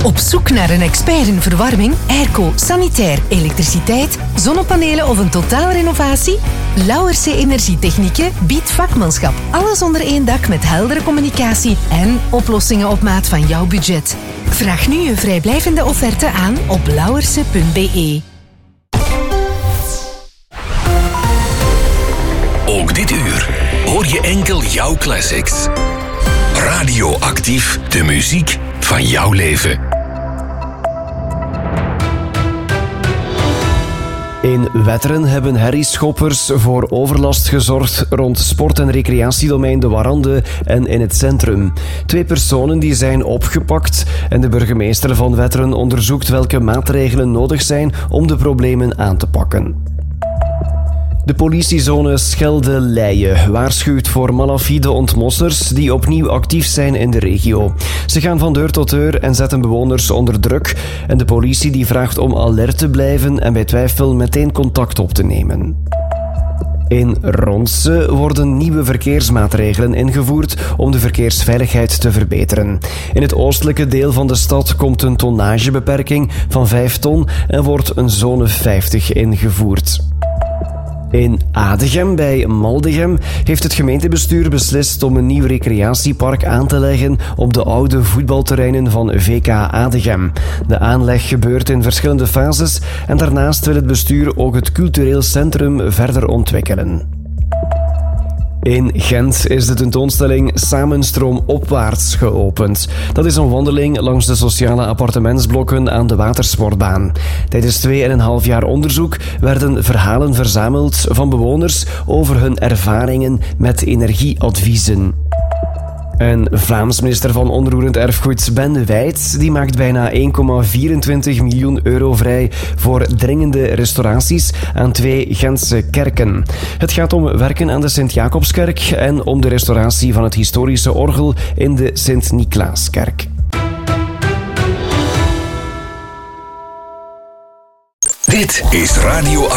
Op zoek naar een expert in verwarming, airco, sanitair, elektriciteit, zonnepanelen of een totaalrenovatie? Lauwerse Energietechnieken biedt vakmanschap. Alles onder één dak met heldere communicatie en oplossingen op maat van jouw budget. Vraag nu je vrijblijvende offerte aan op lauwerse.be. Ook dit uur hoor je enkel jouw classics. Radioactief, de muziek van jouw leven. In Wetteren hebben herrieschoppers voor overlast gezorgd rond sport- en recreatiedomein De Warande en in het centrum. 2 personen die zijn opgepakt en de burgemeester van Wetteren onderzoekt welke maatregelen nodig zijn om de problemen aan te pakken. De politiezone Schelde-Leie waarschuwt voor malafide ontmossers die opnieuw actief zijn in de regio. Ze gaan van deur tot deur en zetten bewoners onder druk. En de politie die vraagt om alert te blijven en bij twijfel meteen contact op te nemen. In Ronse worden nieuwe verkeersmaatregelen ingevoerd om de verkeersveiligheid te verbeteren. In het oostelijke deel van de stad komt een tonnagebeperking van 5 ton en wordt een zone 50 ingevoerd. In Adegem bij Maldegem heeft het gemeentebestuur beslist om een nieuw recreatiepark aan te leggen op de oude voetbalterreinen van VK Adegem. De aanleg gebeurt in verschillende fases en daarnaast wil het bestuur ook het cultureel centrum verder ontwikkelen. In Gent is de tentoonstelling Samenstroom opwaarts geopend. Dat is een wandeling langs de sociale appartementsblokken aan de watersportbaan. Tijdens 2,5 jaar onderzoek werden verhalen verzameld van bewoners over hun ervaringen met energieadviezen. En Vlaams minister van Onroerend Erfgoed Ben Wijts die maakt bijna 1,24 miljoen euro vrij voor dringende restauraties aan 2 Gentse kerken. Het gaat om werken aan de Sint-Jacobskerk en om de restauratie van het historische orgel in de Sint-Niklaaskerk. Dit is Radio